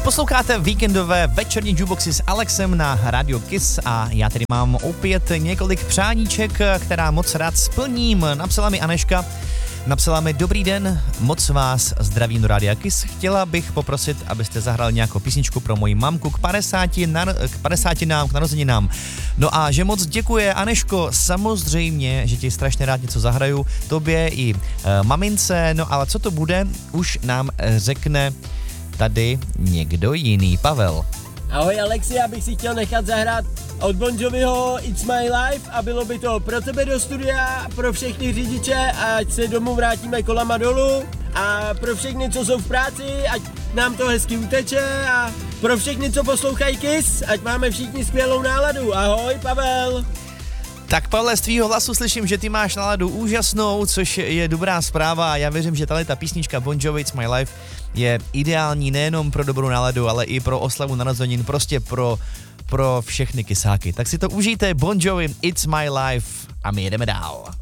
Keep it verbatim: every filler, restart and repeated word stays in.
Posloucháte víkendové večerní jukeboxy s Alexem na Radio Kiss a já tady mám opět několik přáníček, která moc rád splním. Napsala mi Aneška, napsala mi dobrý den, moc vás zdravím do Rádia Kiss. Chtěla bych poprosit, abyste zahrál nějakou písničku pro moji mamku k padesáti, nar- k padesátinám, k narozeninám. No a že moc děkuje, Aneško, samozřejmě, že ti strašně rád něco zahraju, tobě i e, mamince, no ale co to bude, už nám řekne tady někdo jiný. Pavel. Ahoj Alexi, já bych si chtěl nechat zahrát od Bon Joviho It's My Life a bylo by to pro tebe do studia, pro všechny řidiče, ať se domů vrátíme kolama dolů a pro všechny, co jsou v práci, ať nám to hezky uteče a pro všechny, co poslouchají Kiss, ať máme všichni skvělou náladu. Ahoj Pavel. Tak Pavle, z tvýho hlasu slyším, že ty máš náladu úžasnou, což je dobrá zpráva a já věřím, že tahle ta písnička Bon Jovi It's My Life je ideální nejenom pro dobrou náladu, ale i pro oslavu narozenin, prostě pro, pro všechny kysáky. Tak si to užijte, Bon Jovi It's My Life a my jedeme dál.